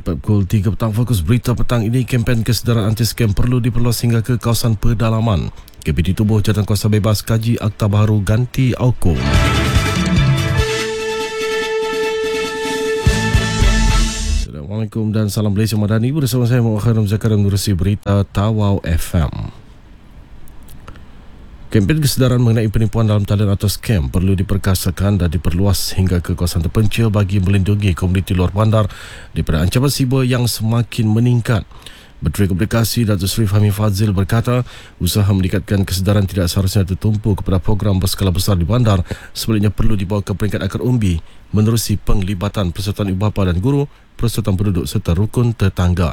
Tepat pukul 3 petang, fokus berita petang ini, kempen kesedaran anti-skam perlu diperluas hingga ke kawasan pedalaman. Kapiti Tubuh Jawatankuasa Bebas kaji Akta Baharu ganti AUKO. Assalamualaikum dan salam Malaysia Madani. Bersama saya Muhammad Khairul Zakaria menerusi berita Tawau FM. Kempen kesedaran mengenai penipuan dalam talian atau skam perlu diperkasakan dan diperluas hingga ke kawasan terpencil bagi melindungi komuniti luar bandar daripada ancaman siber yang semakin meningkat. Menteri Komunikasi Datuk Seri Fahmi Fadzil berkata, usaha meningkatkan kesedaran tidak seharusnya tertumpu kepada program berskala besar di bandar, sebaliknya perlu dibawa ke peringkat akar umbi menerusi penglibatan persatuan ibu bapa dan guru, persatuan penduduk serta rukun tetangga.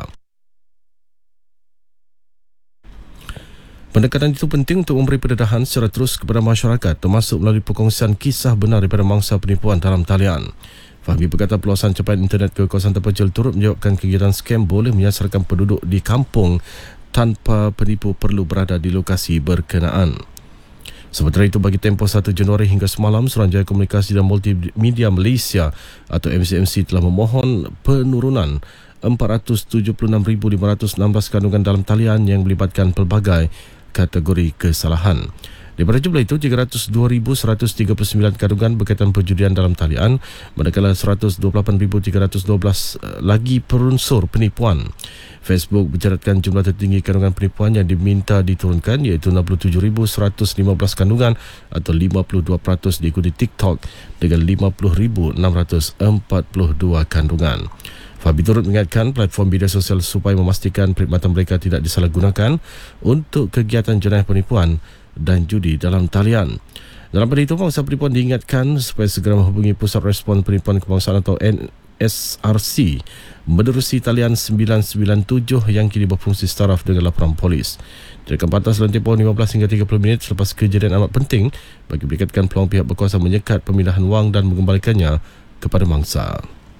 Pendekatan itu penting untuk memberi pendedahan secara terus kepada masyarakat, termasuk melalui perkongsian kisah benar daripada mangsa penipuan dalam talian. Fahmi berkata peluasan cepat internet ke kawasan terpencil turut menyebabkan kegiatan skam boleh menyasarkan penduduk di kampung tanpa penipu perlu berada di lokasi berkenaan. Sementara itu, bagi tempoh 1 Januari hingga semalam, Suruhanjaya Komunikasi dan Multimedia Malaysia atau MCMC telah memohon penurunan 476,516 kandungan dalam talian yang melibatkan pelbagai kategori kesalahan. Daripada jumlah itu, 302,139 kandungan berkaitan perjudian dalam talian, manakala 128,312 lagi berunsur penipuan. Facebook mencatatkan jumlah tertinggi kandungan penipuan yang diminta diturunkan, iaitu 67,115 kandungan atau 52%, diikuti TikTok dengan 50,642 kandungan. Fahmi turut mengingatkan platform media sosial supaya memastikan perkhidmatan mereka tidak disalahgunakan untuk kegiatan jenayah penipuan dan judi dalam talian. Dalam pada itu, pemangsa penipuan diingatkan supaya segera menghubungi Pusat Respon Penipuan Kebangsaan atau NSRC menerusi talian 997 yang kini berfungsi setaraf dengan laporan polis. Direkam pantas dalam tempoh 15 hingga 30 minit selepas kejadian amat penting bagi meningkatkan peluang pihak berkuasa menyekat pemindahan wang dan mengembalikannya kepada mangsa.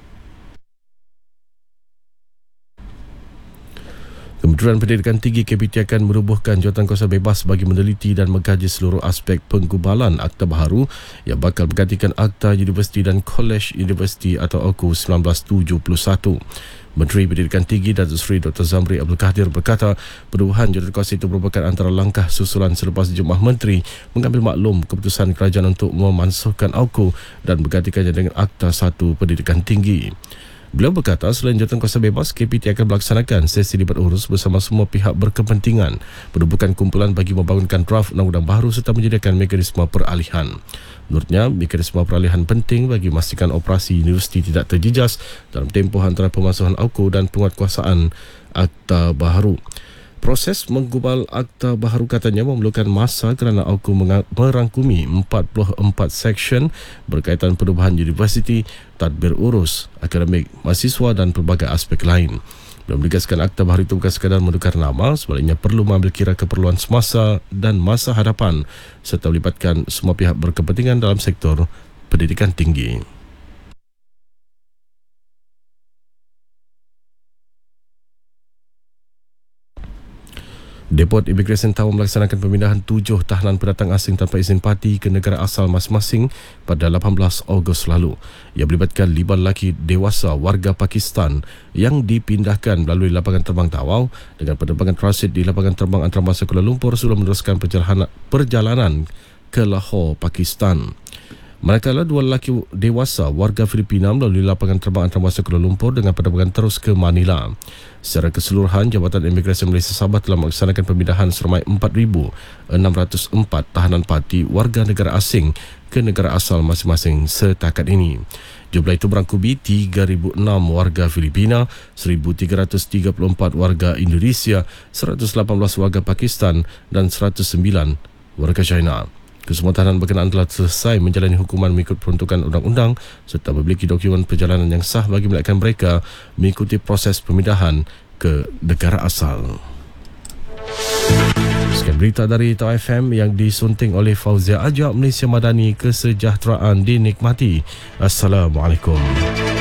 Kementerian Pendidikan Tinggi KPT akan merubuhkan Jawatankuasa Bebas bagi meneliti dan mengkaji seluruh aspek penggubalan Akta Baharu yang bakal menggantikan Akta Universiti dan Kolej Universiti atau AUKO 1971. Menteri Pendidikan Tinggi Datuk Seri Dr. Zamri Abdul Kadir berkata, perubahan Jawatankuasa itu merupakan antara langkah susulan selepas Jemaah Menteri mengambil maklum keputusan kerajaan untuk memansuhkan AUKO dan menggantikannya dengan Akta 1 Pendidikan Tinggi. Beliau berkata, selain Jawatankuasa Bebas, KPT akan melaksanakan sesi libat urus bersama semua pihak berkepentingan, merubuhkan kumpulan bagi membangunkan draft undang-undang baru serta menyediakan mekanisme peralihan. Menurutnya, mekanisme peralihan penting bagi memastikan operasi universiti tidak terjejas dalam tempoh antara pemansuhan AUKO dan penguatkuasaan Akta Baharu. Proses menggubal Akta Baharu katanya memerlukan masa kerana AUKO merangkumi 44 seksyen berkaitan perubahan universiti, tadbir urus, akademik, mahasiswa dan pelbagai aspek lain. Beliau menegaskan Akta Baharu itu bukan sekadar menukar nama, sebaliknya perlu mengambil kira keperluan semasa dan masa hadapan serta melibatkan semua pihak berkepentingan dalam sektor pendidikan tinggi. Depot Imigresen Tawau melaksanakan pemindahan 7 tahanan pendatang asing tanpa izin parti ke negara asal masing-masing pada 18 Ogos lalu. Ia melibatkan 5 lelaki dewasa warga Pakistan yang dipindahkan melalui lapangan terbang Tawau dengan penerbangan transit di lapangan terbang antarabangsa Kuala Lumpur sebelum meneruskan perjalanan ke Lahore, Pakistan. Manakala 2 lelaki dewasa warga Filipina melalui lapangan terbang antarabangsa Kuala Lumpur dengan penerbangan terus ke Manila. Secara keseluruhan, Jabatan Imigresen Malaysia Sabah telah melaksanakan pemindahan seramai 4,604 tahanan parti warga negara asing ke negara asal masing-masing setakat ini. Jumlah itu merangkumi 3,006 warga Filipina, 1,334 warga Indonesia, 118 warga Pakistan dan 109 warga China. Kesemua tahanan berkenaan telah selesai menjalani hukuman mengikut peruntukan undang-undang serta memiliki dokumen perjalanan yang sah bagi melakukan mereka mengikuti proses pemindahan ke negara asal. Sekian berita dari Tawau FM yang disunting oleh Fauzia Ajak. Malaysia Madani, kesejahteraan dinikmati. Assalamualaikum.